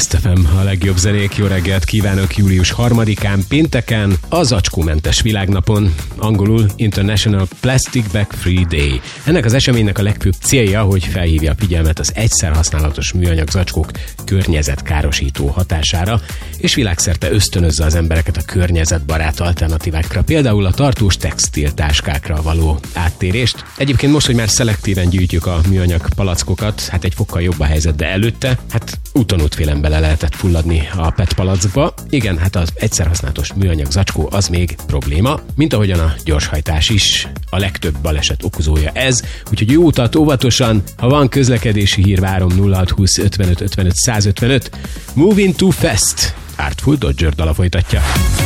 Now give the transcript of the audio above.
Best FM, a legjobb zenék. Jó reggelt kívánok július 3-án, pénteken, a zacskómentes világnapon, angolul International Plastic Bag Free Day. Ennek az eseménynek a legfőbb célja, hogy felhívja a figyelmet az egyszer használatos műanyag zacskók környezetkárosító hatására, és világszerte ösztönözze az embereket a környezetbarát alternatívákra, például a tartós textiltáskákra való áttérést. Egyébként most, hogy már szelektíven gyűjtjük a műanyag palackokat, hát egy fokkal jobb a helyzet, de előtte, hát úton-útfélen bele lehetett fulladni a PET palackba. Igen, hát az egyszer használatos műanyag zacskó az még probléma, mint ahogyan a gyorshajtás is. A legtöbb baleset okozója ez, úgyhogy jó utat, óvatosan, ha van közlekedési hír, várom 0620 55 55 155. Moving Too Fast. Artful Dodger dala folytatja.